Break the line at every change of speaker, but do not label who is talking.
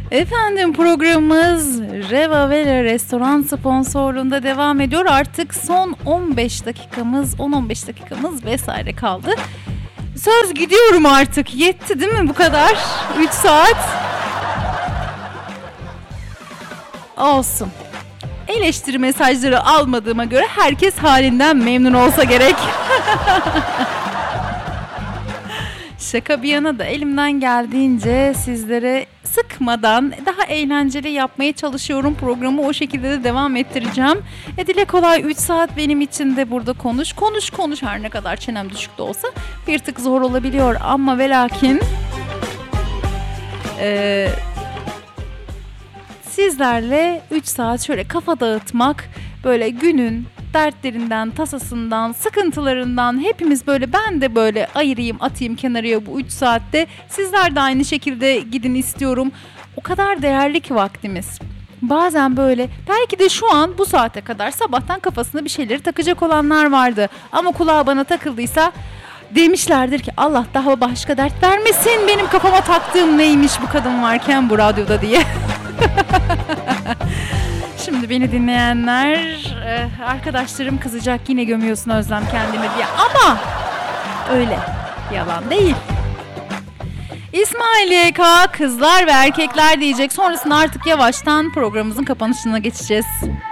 Efendim programımız Reva Vela Restoran sponsorluğunda devam ediyor. Artık son 15 dakikamız, 10-15 dakikamız vesaire kaldı. Söz gidiyorum artık. Yetti değil mi bu kadar? 3 saat. Olsun. Eleştiri mesajları almadığıma göre herkes halinden memnun olsa gerek. Şaka bir yana da elimden geldiğince sizlere sıkmadan daha eğlenceli yapmaya çalışıyorum. Programı o şekilde de devam ettireceğim. Dile kolay 3 saat benim için de burada konuş her ne kadar çenem düşük de olsa bir tık zor olabiliyor ama ve lakin sizlerle 3 saat şöyle kafa dağıtmak, böyle günün dertlerinden, tasasından, sıkıntılarından hepimiz böyle, ben de böyle ayırayım, atayım kenarıya bu 3 saatte. Sizler de aynı şekilde gidin istiyorum. O kadar değerli ki vaktimiz. Bazen böyle belki de şu an bu saate kadar sabahtan kafasına bir şeyleri takacak olanlar vardı. Ama kulağa bana takıldıysa demişlerdir ki Allah daha başka dert vermesin, benim kafama taktığım neymiş bu kadın varken bu radyoda diye. Şimdi beni dinleyenler, arkadaşlarım kızacak, yine gömüyorsun Özlem kendini diye, ama öyle, yalan değil. İsmail YK kızlar ve erkekler diyecek, sonrasında artık yavaştan programımızın kapanışına geçeceğiz.